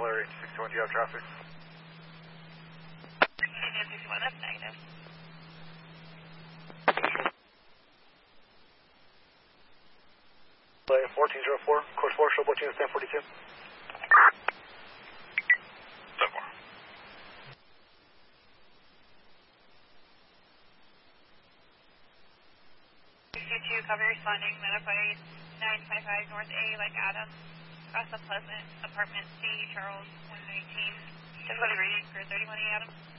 Larry, 61, do you have traffic? Indian 61, that's negative. 1404, course 4, showboat unit 1042. 10-4. Copy responding, Metaphase 955 North A, like Adam, across the Pleasant, apartment C, Charles 119. Just what reading for 31A Adam.